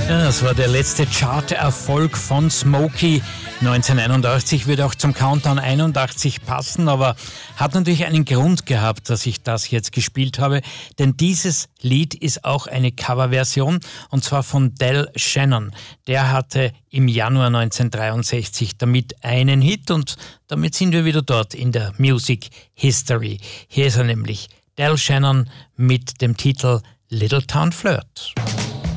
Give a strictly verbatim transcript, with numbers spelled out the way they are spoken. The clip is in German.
Ja, das war der letzte Chart-Erfolg von Smokey. neunzehnhunderteinundachtzig würde auch zum Countdown einundachtzig passen, aber hat natürlich einen Grund gehabt, dass ich das jetzt gespielt habe, denn dieses Lied ist auch eine Coverversion und zwar von Del Shannon. Der hatte im Januar neunzehnhundertdreiundsechzig damit einen Hit und damit sind wir wieder dort in der Music History. Hier ist er nämlich, Del Shannon mit dem Titel Little Town Flirt.